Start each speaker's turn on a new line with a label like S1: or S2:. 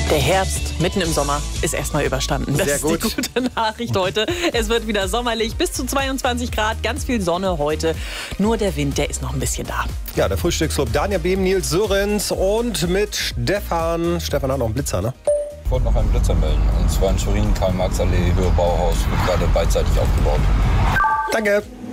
S1: Der Herbst mitten im Sommer ist erstmal überstanden. Das
S2: Sehr
S1: ist
S2: gut.
S1: die gute Nachricht heute. Es wird wieder sommerlich, bis zu 22 Grad, ganz viel Sonne heute. Nur der Wind, der ist noch ein bisschen da.
S2: Ja, der Frühstücksclub Daniel Behm, Nils Sörenz und mit Stefan. Stefan hat noch einen Blitzer, ne?
S3: Ich wollte noch einen Blitzer melden. Und zwar in Schwerin, Karl-Marx-Allee, Höhe Bauhaus, wird gerade beidseitig aufgebaut.
S2: Danke.